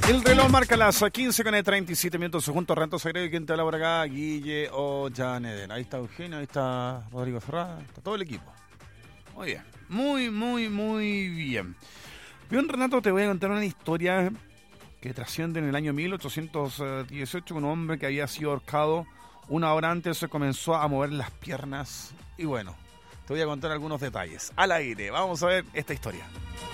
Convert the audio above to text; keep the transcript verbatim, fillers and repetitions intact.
El reloj marca las quince con treinta y siete minutos junto a Renato Sagredo y quien te habla por acá, Guille Ollaneder. Ahí está Eugenio, ahí está Rodrigo Ferrada, está todo el equipo. Muy bien, muy, muy, muy bien. Bien, Renato, te voy a contar una historia que trasciende en el año mil ochocientos dieciocho con un hombre que había sido ahorcado. Una hora antes se comenzó a mover las piernas y bueno, te voy a contar algunos detalles. Al aire, vamos a ver esta historia.